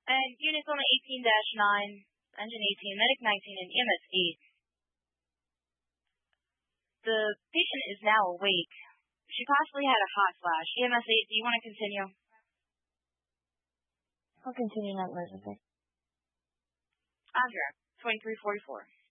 And units on 18-9, engine 18, medic 19, and EMS 8. The patient is now awake. She possibly had a hot flash. EMS 8, do you want to continue? I'll continue that emergency. Andrea, 2344.